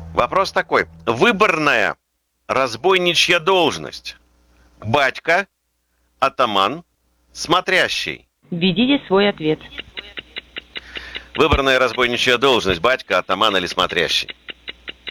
Вопрос такой. Выборная разбойничья должность. Батька, атаман, смотрящий. Введите свой ответ. Выборная разбойничья должность. Батька, атаман или смотрящий.